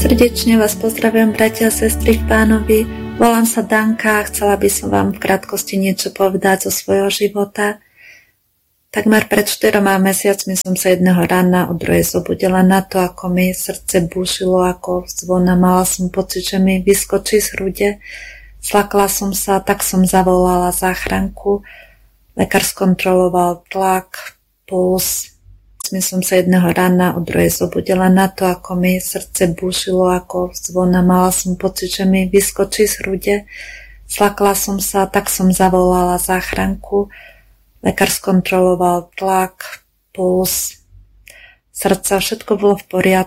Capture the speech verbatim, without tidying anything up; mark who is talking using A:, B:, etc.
A: Srdečne vás pozdravujem, bratia a sestry v Pánovi. Volám sa Danka a chcela by som vám v krátkosti niečo povedať zo svojho života. Takmer pred štyroma mesiacmi som sa jedného rána o druhej zobudila na to, ako mi srdce búšilo ako zvona. Mala som pocit, že mi vyskočí z hrude. Zlakla som sa, tak som zavolala záchranku. Lekár skontroloval tlak, puls. Som sa jedného rána o druhej zobudila na to, ako mi srdce búšilo ako zvona. Mala som pocit, že mi vyskočí z hrude. Zlakla som sa, tak som zavolala záchranku. Lekár skontroloval tlak, puls, srdca, všetko bolo v poriadku.